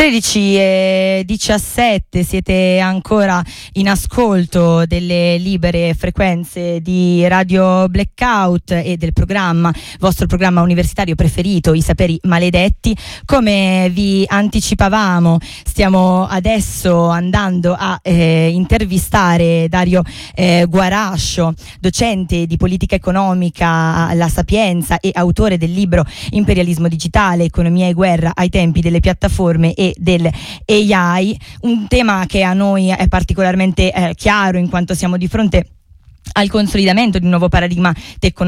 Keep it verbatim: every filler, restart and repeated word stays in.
tredici e diciassette, siete ancora in ascolto delle libere frequenze di Radio Blackout e del programma, vostro programma universitario preferito, I Saperi Maledetti. Come vi anticipavamo, stiamo adesso andando a eh, intervistare Dario eh, Guarascio, docente di politica economica alla Sapienza e autore del libro Imperialismo digitale, economia e guerra ai tempi delle piattaforme e del A I, un tema che a noi è particolarmente eh, chiaro, in quanto siamo di fronte al consolidamento di un nuovo paradigma tecnologico